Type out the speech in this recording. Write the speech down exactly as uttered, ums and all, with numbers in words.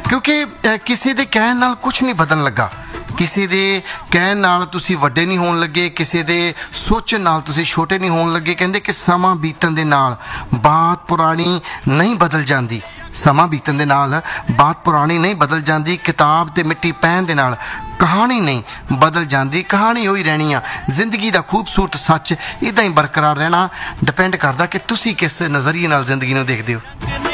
ਕਿਉਂਕਿ ਅ, ਕਿਸੇ ਦੇ ਕਹਿਣ ਨਾਲ ਕੁਝ ਨਹੀਂ ਬਦਲਣ ਲੱਗਾ। ਕਿਸੇ ਦੇ ਕਹਿਣ ਨਾਲ ਤੁਸੀਂ ਵੱਡੇ ਨਹੀਂ ਹੋਣ ਲੱਗੇ, ਕਿਸੇ ਦੇ ਸੋਚਣ ਨਾਲ ਤੁਸੀਂ ਛੋਟੇ ਨਹੀਂ ਹੋਣ ਲੱਗੇ। ਕਹਿੰਦੇ ਕਿ ਸਮਾਂ ਬੀਤਣ ਦੇ ਨਾਲ ਬਾਤ ਪੁਰਾਣੀ ਨਹੀਂ ਬਦਲ ਜਾਂਦੀ। ਸਮਾਂ ਬੀਤਣ ਦੇ ਨਾਲ ਬਾਤ ਪੁਰਾਣੀ ਨਹੀਂ ਬਦਲ ਜਾਂਦੀ। ਕਿਤਾਬ ਤੇ ਮਿੱਟੀ ਪੈਣ ਦੇ ਨਾਲ ਕਹਾਣੀ ਨਹੀਂ ਬਦਲ ਜਾਂਦੀ। ਕਹਾਣੀ ਉਹੀ ਰਹਿਣੀ ਆ। ਜ਼ਿੰਦਗੀ ਦਾ ਖੂਬਸੂਰਤ ਸੱਚ ਇੱਦਾਂ ਹੀ ਬਰਕਰਾਰ ਰਹਿਣਾ ਡਿਪੈਂਡ ਕਰਦਾ ਕਿ ਤੁਸੀਂ ਕਿਸ ਨਜ਼ਰੀਏ ਨਾਲ ਜ਼ਿੰਦਗੀ ਨੂੰ ਦੇਖਦੇ ਹੋ।